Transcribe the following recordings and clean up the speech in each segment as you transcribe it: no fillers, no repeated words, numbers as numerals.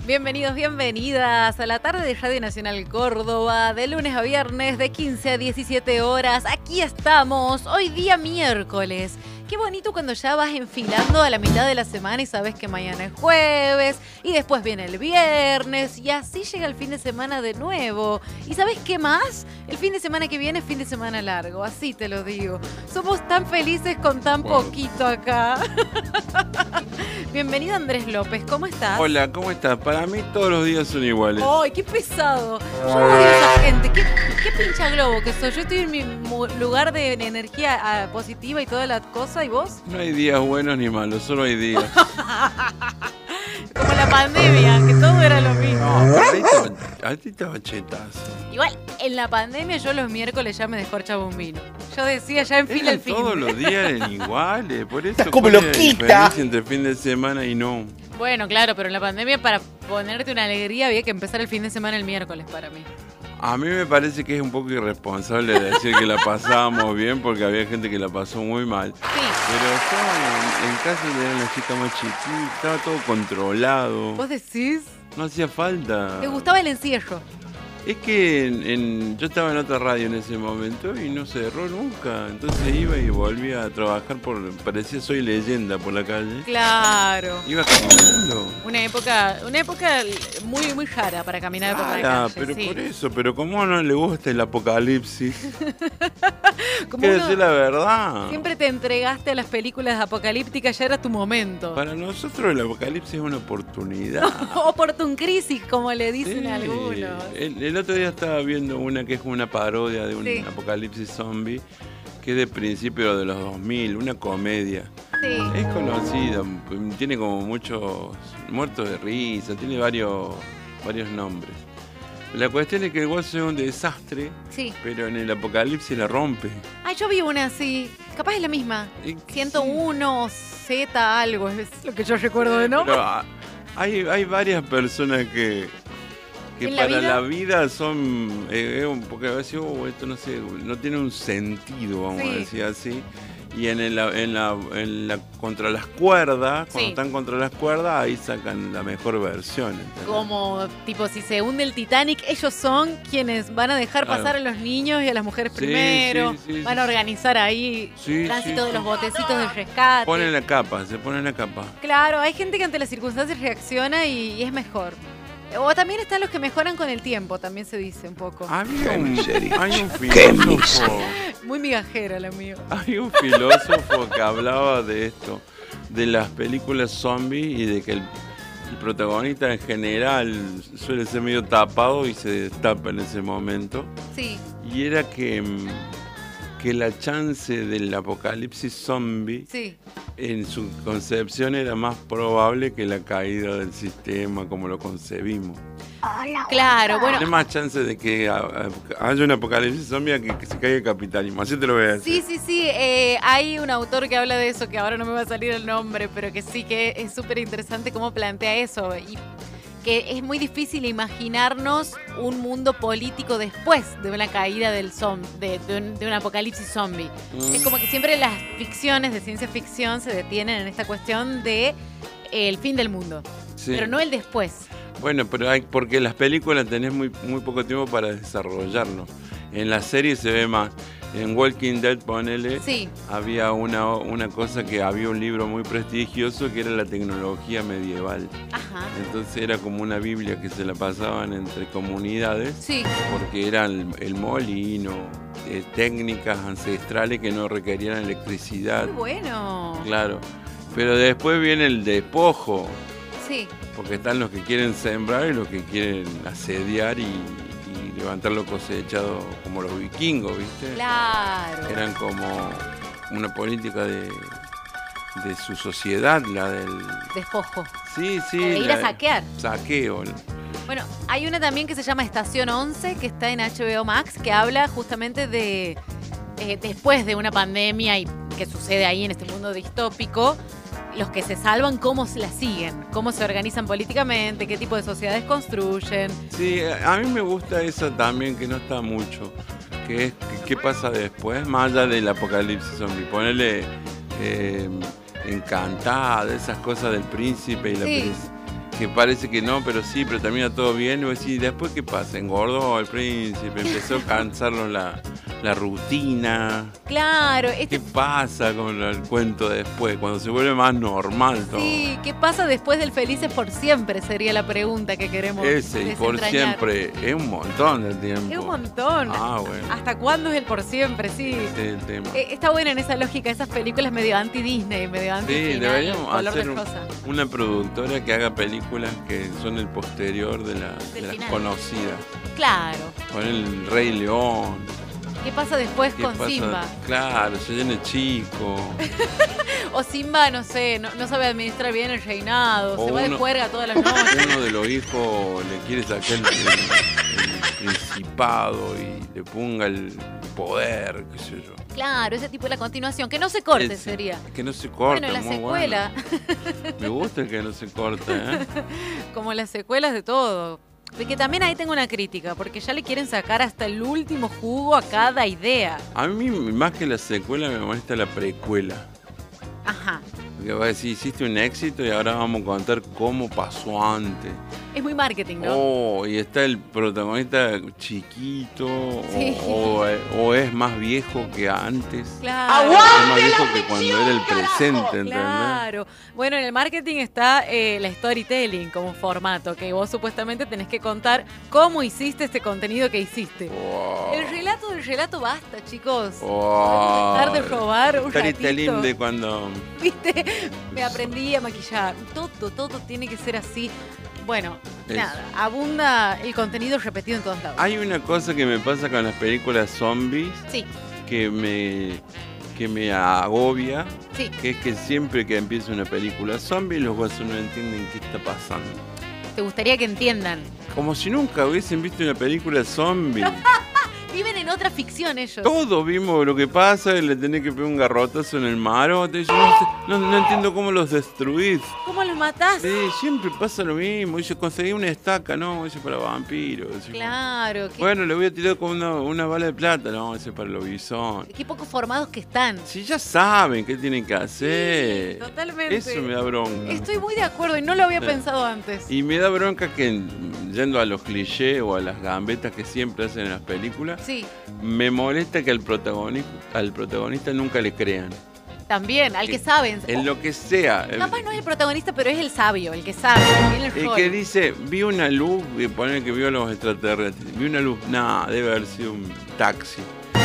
Bienvenidos, bienvenidas a la tarde de Radio Nacional Córdoba, de lunes a viernes, de 15 a 17 horas. Aquí estamos, hoy día miércoles. Qué bonito cuando ya vas enfilando a la mitad de la semana y sabes que mañana es jueves y después viene el viernes y así llega el fin de semana de nuevo. ¿Y sabes qué más? El fin de semana que viene es fin de semana largo, así te lo digo. Somos tan felices con tan poquito acá. Bienvenido Andrés López, ¿cómo estás? Hola, ¿cómo estás? Para mí todos los días son iguales. ¡Ay, qué pesado! Yo odio a esa gente. ¿Qué pincha globo que soy? Yo estoy en mi lugar de energía positiva y toda la cosa, ¿y vos? No hay días buenos ni malos, solo hay días. Como la pandemia, que todo era lo mismo. No, a ti te bachetazo. Igual, en la pandemia yo los miércoles ya me descorchaba un vino. Yo decía, ya enfila el fin. Todos los días eran iguales, por eso Estás como ¿cuál es la loquita? diferencia entre fin de semana y no? Bueno, claro, pero en la pandemia para ponerte una alegría había que empezar el fin de semana el miércoles para mí. A mí me parece que es un poco irresponsable decir que la pasábamos bien porque había gente que la pasó muy mal. Sí. Pero estaban en casa de la chica más chiquita, estaba todo controlado. ¿Vos decís? No hacía falta. ¿Te gustaba el encierro? Es que yo estaba en otra radio en ese momento y no cerró nunca. Entonces iba y volvía a trabajar parecía Soy Leyenda por la calle. Claro. Iba caminando. Una época muy, muy rara para caminar por la calle. Pero sí. por eso, pero como no le gusta el apocalipsis. Como Quiero uno decir la verdad. siempre te entregaste a las películas apocalípticas, ya era tu momento. Para nosotros el apocalipsis es una oportunidad. Oportun crisis, como le dicen Sí. algunos. El otro día estaba viendo una que es una parodia de un Sí. apocalipsis zombie, que es de principios de los 2000, una comedia. Sí. Es conocida, tiene como muchos muertos de risa, tiene varios nombres. La cuestión es que el gozo es un desastre, Sí. pero en el apocalipsis la rompe. Ay, yo vi una así. Capaz es la misma. Y- 101 Z algo, es lo que yo recuerdo de nombre. Pero hay varias personas que ¿En la para vida? la vida son porque a veces esto no sé, no tiene un sentido, vamos Sí. a decir así. Y en la contra las cuerdas, cuando Sí. están contra las cuerdas, ahí sacan la mejor versión. ¿entendés? Como, tipo, si se hunde el Titanic, ellos son quienes van a dejar Claro. pasar a los niños y a las mujeres Sí, primero. sí, Van a organizar ahí Sí, el tránsito sí, de los sí. botecitos de rescate. Se ponen la capa. Claro, hay gente que ante las circunstancias reacciona y es mejor. O también están los que mejoran con el tiempo, también se dice un poco. Hay un Qué filósofo. Muy migajera la mío. Hay un filósofo que hablaba de esto, de las películas zombies y de que el protagonista en general suele ser medio tapado y se destapa en ese momento. Sí. Y era que la chance del apocalipsis zombie Sí. en su concepción era más probable que la caída del sistema como lo concebimos. Claro, bueno. Tiene más chance de que haya un apocalipsis zombie a que se caiga el capitalismo. Así te lo voy a decir. Sí. Hay un autor que habla de eso, que ahora no me va a salir el nombre, pero que sí que es súper interesante cómo plantea eso. Y que es muy difícil imaginarnos un mundo político después de una caída de un apocalipsis zombie. Es como que siempre las ficciones de ciencia ficción se detienen en esta cuestión de el fin del mundo, Sí. pero no el después. Bueno, pero porque las películas tenés muy poco tiempo para desarrollarlo. En la serie se ve más. En Walking Dead, ponele, Sí. había una cosa que había un libro muy prestigioso que era la tecnología medieval. Ajá. Entonces era como una Biblia que se la pasaban entre comunidades Sí. porque era el molino, técnicas ancestrales que no requerían electricidad. Muy bueno. Claro. Pero después viene el despojo. Sí. Porque están los que quieren sembrar y los que quieren asediar y levantar lo cosechado, como los vikingos, ¿viste? Claro. Eran como una política de su sociedad, la del... Despojo. Sí, sí. De ir a saquear. Saqueo. Bueno, hay una también que se llama Estación 11, que está en HBO Max, que habla justamente de después de una pandemia y que sucede ahí en este mundo distópico, los que se salvan, cómo se la siguen, cómo se organizan políticamente, qué tipo de sociedades construyen. Sí, a mí me gusta esa también, que no está mucho, que es qué pasa después, más allá del apocalipsis zombie. Ponerle Encantada, esas cosas del príncipe y la Sí. princesa. que parece que no, pero sí, pero termina todo bien. Y vos decís, ¿después qué pasa? Engordó el príncipe, empezó a cansarlo la rutina. Claro. ¿Qué pasa con el cuento después? Cuando se vuelve más normal todo. Sí, ¿qué pasa después del Felices por Siempre? Sería la pregunta que queremos Ese, y por desentrañar. siempre, es un montón de tiempo. Es un montón. Ah, bueno. ¿Hasta cuándo es el por siempre? Sí. Ese es el tema. Está buena en esa lógica, esas películas medio anti-Disney, medio Sí, anti-final, deberíamos color hacer de rosa. una productora que haga películas que son el posterior de las final. conocidas. Claro. Con el Rey León. ¿Qué pasa después ¿Qué con pasa? Simba? Claro, se llena chico. O Simba, no sé, no sabe administrar bien el reinado, O se va de uno- juerga todas las noches. Uno de los hijos le quiere sacar el principado y le ponga el poder, qué sé yo. Claro, ese tipo de la continuación, que no se corte Ese, sería. Que no se corta, Bueno, la muy secuela, bueno. Me gusta el que no se corta, ¿eh? como las secuelas de todo. De que también ahí tengo una crítica, porque ya le quieren sacar hasta el último jugo a cada idea. A mí, más que la secuela, me molesta la precuela. Ajá. Porque va a decir, hiciste un éxito y ahora vamos a contar cómo pasó antes. Es muy marketing, ¿no? Oh, y está el protagonista chiquito, Sí. o es más viejo que antes. Claro. Es más viejo que cuando era el presente, ¿entendés? Claro. Bueno, en el marketing está la storytelling como formato, que vos supuestamente tenés que contar cómo hiciste este contenido que hiciste. Wow. El relato del relato basta, chicos. Wow. Podemos dejar de robar un Storytelling ratito. de cuando... ¿Viste? Me aprendí a maquillar. Todo tiene que ser así. Bueno, Es- nada, abunda el contenido repetido en todos lados. Hay una cosa que me pasa con las películas zombies Sí, que me agobia, sí. que es que siempre que empieza una película zombie los guasos no entienden qué está pasando. Te gustaría que entiendan. Como si nunca hubiesen visto una película zombie. Viven en otra ficción ellos. Todos vimos lo que pasa, le tenés que pegar un garrotazo en el marote. Yo no entiendo cómo los destruís. ¿Cómo los matás? Sí, siempre pasa lo mismo. Dice, conseguí una estaca, no, ese es para vampiros. Dice, Claro, bueno, le voy a tirar con una bala de plata, no, ese es para los bisones. qué poco formados que están. Si ya saben qué tienen que hacer. Sí, totalmente. Eso me da bronca. Estoy muy de acuerdo y no lo había pensado antes. Y me da bronca que, yendo a los clichés o a las gambetas que siempre hacen en las películas, Sí, me molesta que al protagonista nunca le crean. también, al que saben. En lo que sea. Capaz no es el protagonista, pero es el sabio, el que sabe, tiene el El rol. que dice, vi una luz, y pone que vio a los extraterrestres. Vi una luz, nada, debe haber sido un taxi.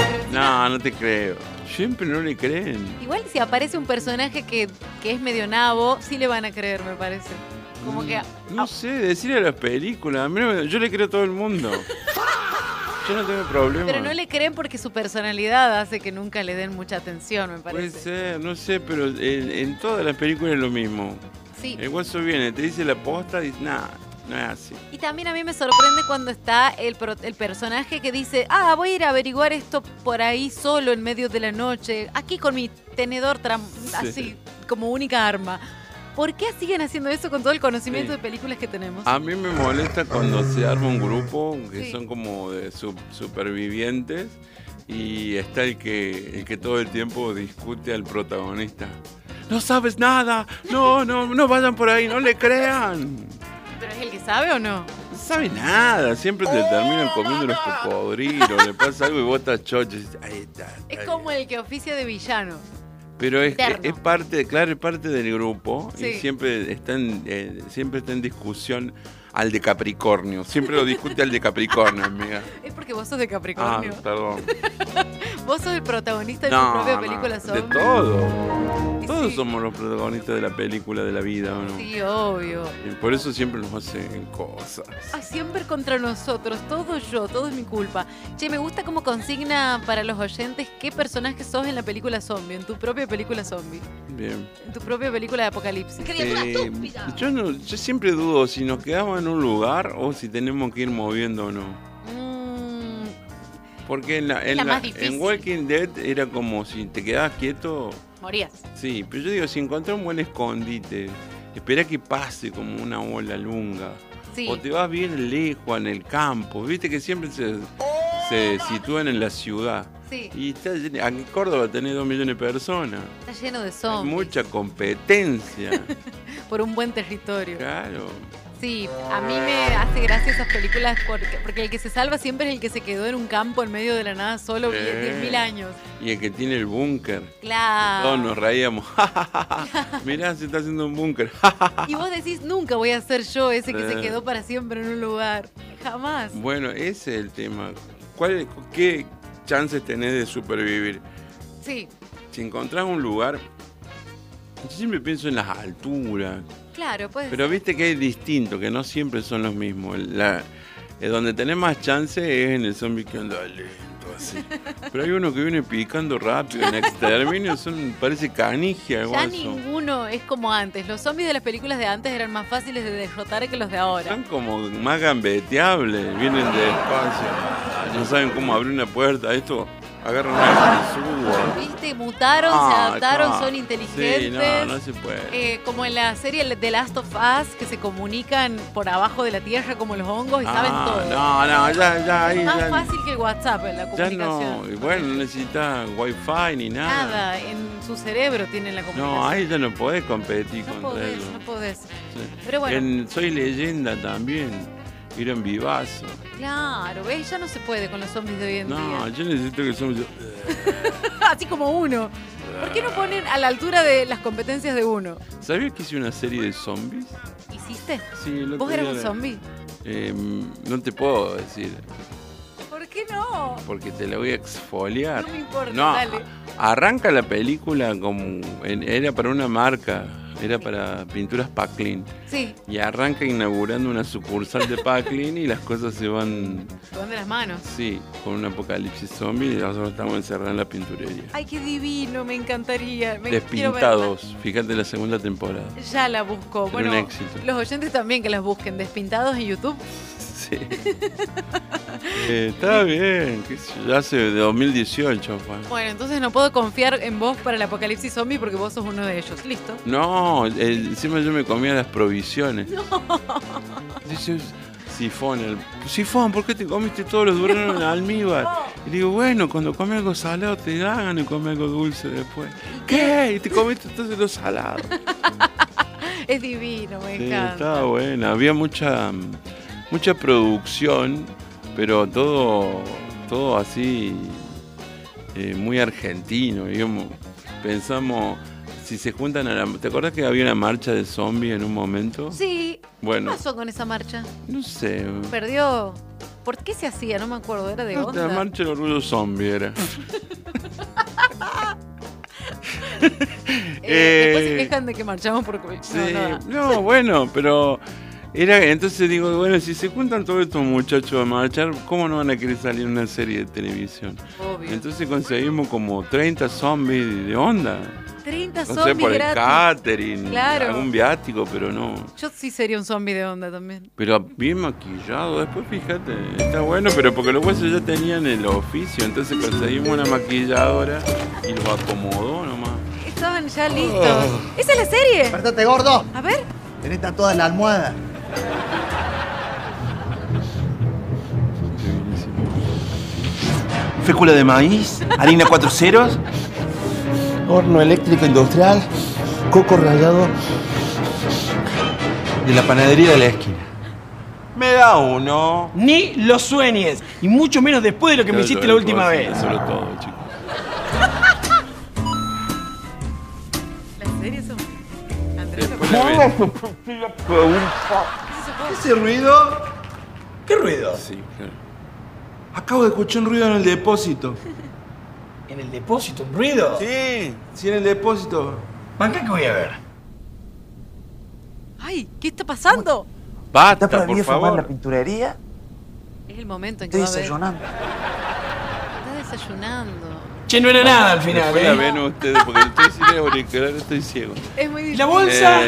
No te creo. Siempre no le creen. Igual si aparece un personaje que es medio nabo, sí le van a creer, me parece. Como que... No sé, decirle a las películas. A mí yo le creo a todo el mundo. Yo no tengo problema. Pero no le creen porque su personalidad hace que nunca le den mucha atención, me Puede parece. ser, no sé, pero en todas las películas es lo mismo. Sí. El guaso viene, te dice la posta y dice, nada, no es así. Y también a mí me sorprende cuando está el personaje que dice, voy a ir a averiguar esto por ahí solo en medio de la noche, aquí con mi tenedor así como única arma. ¿Por qué siguen haciendo eso con todo el conocimiento Sí. de películas que tenemos? A mí me molesta cuando se arma un grupo que Sí. son como de supervivientes y está el que todo el tiempo discute al protagonista. No sabes nada, no vayan por ahí, no le crean. ¿Pero es el que sabe o no? No sabe nada, siempre te terminan comiendo los cocodrilos, le pasa algo y vos estás chocho. Y dices, ahí está. Es está como bien. el que oficia de villano. Pero es Interno. parte, claro, es parte del grupo Sí. y siempre está en discusión al de Capricornio. Siempre lo discute al de Capricornio, amiga. Es porque vos sos de Capricornio. Perdón. Vos sos el protagonista de tu propia película de zombie. todo. Y Todos sí. somos los protagonistas de la película de la vida, ¿o no? Sí, obvio. Y por eso siempre nos hacen cosas. Siempre contra nosotros, todo es mi culpa. Che, me gusta como consigna para los oyentes qué personaje sos en la película zombie, en tu propia película zombie, Bien. en tu propia película de apocalipsis. Yo siempre dudo si nos quedamos en un lugar o si tenemos que ir moviendo o no. Mm, Porque la más difícil. en Walking Dead era como si te quedabas quieto. morías. Sí, pero yo digo, si encontrás un buen escondite, espera que pase como una ola lunga. Sí. O te vas bien lejos en el campo. Viste que siempre se sitúan en la ciudad. Sí. Y está lleno, aquí en Córdoba tenés 2 millones de personas. Está lleno de Hay zombies. mucha competencia. Por un buen territorio. Claro. Sí, a mí me hace gracia esas películas porque el que se salva siempre es el que se quedó en un campo en medio de la nada solo 10.000 años. Y el que tiene el búnker. Claro. Todos nos reíamos. Mirá, se está haciendo un búnker. Y vos decís, nunca voy a ser yo ese que se quedó para siempre en un lugar. Jamás. Bueno, ese es el tema. ¿Qué chances tenés de supervivir? Sí, Si encontrás un lugar, yo siempre pienso en las alturas. claro, pues. Pero viste que es distinto, que no siempre son los mismos. Donde tenés más chance es en el zombie que anda lento, así. Pero hay uno que viene picando rápido. En Exterminio parece canigia. Ya ninguno es como antes. Los zombies de las películas de antes eran más fáciles de derrotar que los de ahora. Son como más gambeteables, vienen despacio. No saben cómo abrir una puerta. Esto agarran una suba. ¿Viste? Mutaron, se adaptaron, son inteligentes. Sí, no se puede. Como en la serie The Last of Us, que se comunican por abajo de la tierra como los hongos y saben todo. No, ya ahí. Es más ya, fácil que el WhatsApp en la ya comunicación. no, y bueno, no necesitas wifi ni nada. Nada, en su cerebro tienen la comunicación. No, ahí ya no podés competir No contra podés, ellos. no podés. Sí. Pero bueno. En Soy Leyenda también, ir en vivazo. Claro, ¿ves? Ya no se puede con los zombies de hoy en No, día. yo necesito que somos... Así como uno. ¿Por qué no ponen a la altura de las competencias de uno? ¿Sabías que hice una serie de zombies? ¿Hiciste? Sí, el otro ¿Vos eras día un zombie? No te puedo decir, ¿Por qué no? porque te la voy a exfoliar. No me importa, No, dale. arranca la película como... era para una marca, era para Pinturas Packlin. Sí, Y arranca inaugurando una sucursal de Packlin y las cosas se van... te van de las manos. Sí, con un apocalipsis zombie y nosotros estamos encerrados en la pinturería. Ay, qué divino, me encantaría. quiero Despintados, fíjate la segunda temporada. verla. Ya la busco. Era Bueno, un éxito. los oyentes también que las busquen. Despintados en YouTube. Sí. Está bien, qué sé yo, ya hace de 2018 fue. Bueno, entonces no puedo confiar en vos para el apocalipsis zombie porque vos sos uno de ellos. ¿Listo? No, encima yo me comía las provisiones. Dice, Sifón, ¿por qué te comiste todos los duranos en almíbar? Y digo, bueno, cuando comes algo salado te dan ganas de comer algo dulce después. ¿Qué? Y te comiste entonces lo salado. Es divino, me Sí, encanta. estaba buena. Había mucha producción, pero todo así muy argentino. Digamos. Pensamos, si se juntan ¿te acordás que había una marcha de zombies en un momento? Sí. Bueno, ¿Qué pasó con esa marcha? no sé. Perdió. ¿Por qué se hacía? No me acuerdo. Era de La onda. marcha del orgullo zombie era. Después se quejan de que marchamos por COVID. Sí, No. no, bueno, pero entonces digo, bueno, si se juntan todos estos muchachos a marchar, ¿cómo no van a querer salir en una serie de televisión? Obvio. Entonces conseguimos como 30 zombies de onda. 30 No sé, zombies por el gratis. catering, Claro. algún viático, pero no. Yo sí sería un zombie de onda también. Pero bien maquillado, después fíjate, está bueno, pero porque los huesos ya tenían el oficio, entonces conseguimos una maquilladora y los acomodó nomás. Estaban ya listos. ¿Esa es la serie? Despertate, gordo. A ver. Tenés tatuada en la almohada. Fécula de maíz, harina 4 ceros, horno eléctrico industrial, coco rallado de la panadería de la esquina. Me da uno. Ni lo sueñes. Y mucho menos después de lo que me hiciste la última vez. Sobre todo, chicos. ¿La serie son? Andrés, Después la ven. ¿Ese ruido? ¿Qué ruido? Sí, claro. Acabo de escuchar un ruido en el depósito. ¿En el depósito? ¿Un ruido? Sí, en el depósito. ¿Para qué voy a ver? Ay, ¿qué está pasando? Basta, ¿Está prohibido por fumar en la favor. pinturería? Es el momento en que Estoy va a ver. desayunando. Está desayunando. Che, no era nada al final, Después la ¿eh? ven ustedes, porque estoy sin auricular, estoy ciego. Es muy ¿Y difícil. la bolsa?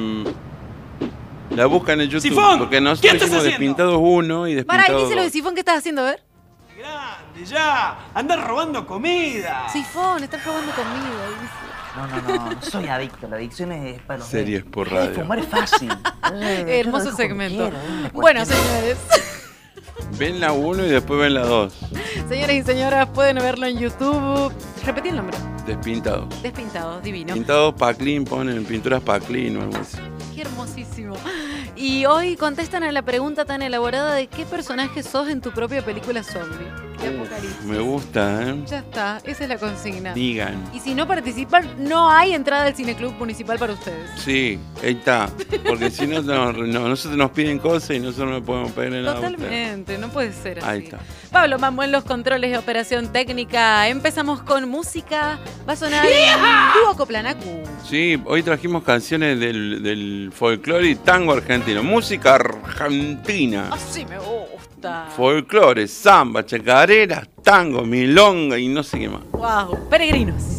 La buscan en YouTube, Sifón, porque ¿qué nosotros estás hicimos haciendo? Despintados 1 y Pará, Despintados inicia lo de 2. Sifón que estás haciendo, a ver. Grande, ya. Andás robando comida. Sifón, estás robando comida. Dice. No soy adicto. La adicción es para los Series nenes. por Dejar de radio. fumar es fácil. Hermoso Yo lo dejo cuando segmento. quiero, Bueno, cualquier- señores. Ven la 1 y después ven la 2. Señoras y señoras, pueden verlo en YouTube. Repetí el nombre. Despintados. Despintados, divino. Pintados Paclín, ponen pinturas Paclín o algo así. Qué hermosísimo. Y hoy contestan a la pregunta tan elaborada de qué personaje sos en tu propia película zombie. De Apocalipsis. Me gusta, ¿eh? Ya está, esa es la consigna. Digan. Y si no participan, no hay entrada al Cineclub Municipal para ustedes. Sí, ahí está. Porque si no, nosotros nos piden cosas y nosotros no podemos pedirle nada a ustedes. Totalmente, no puede ser así. Ahí está. Pablo Mambo en los controles de operación técnica. Empezamos con música. Va a sonar Dúo Coplanacu. Sí, hoy trajimos canciones del folclore y tango argentino. Música argentina. Así me gusta. Folclore, samba, chacarera, tango, milonga y no sé qué más. Wow, peregrinos.